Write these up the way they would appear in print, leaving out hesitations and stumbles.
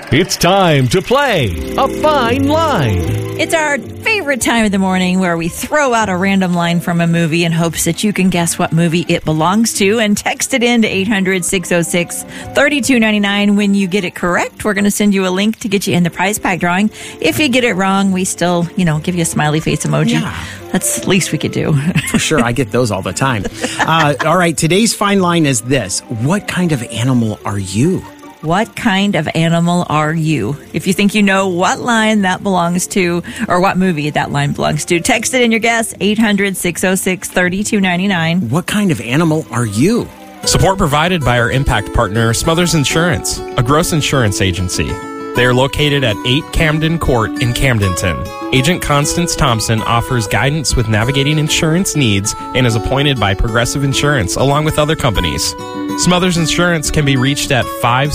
It's time to play A Fine Line. It's our favorite time of the morning where we throw out a random line from a movie in hopes that you can guess what movie it belongs to and text it in to 800-606-3299. When you get it correct, we're going to send you a link to get you in the prize pack drawing. If you get it wrong, we still, give you a smiley face emoji. Yeah. That's the least we could do. For sure. I get those all the time. All right. Today's fine line is this. What kind of animal are you? What kind of animal are you? If you think you know what line that belongs to or what movie that line belongs to, text it in your guess, 800-606-3299. What kind of animal are you? Support provided by our impact partner, Smothers Insurance, a gross insurance agency. They are located at 8 Camden Court in Camdenton. Agent Constance Thompson offers guidance with navigating insurance needs and is appointed by Progressive Insurance along with other companies. Smothers Insurance can be reached at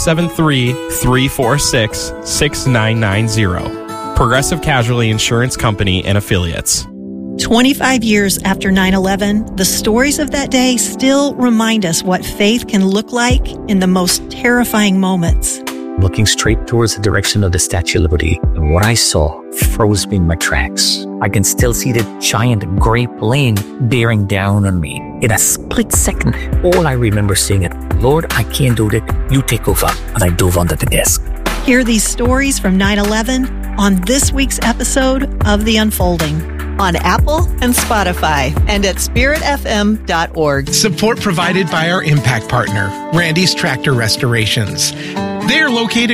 573-346-6990. Progressive Casualty Insurance Company and Affiliates. 25 years after 9/11, the stories of that day still remind us what faith can look like in the most terrifying moments. Looking straight towards the direction of the Statue of Liberty, and what I saw froze me in my tracks. I can still see the giant gray plane bearing down on me. In a split second, all I remember saying is, "Lord, I can't do it. You take over." And I dove under the desk. Hear these stories from 9/11 on this week's episode of The Unfolding. On Apple and Spotify and at spiritfm.org. Support provided by our impact partner, Randy's Tractor Restorations. They are located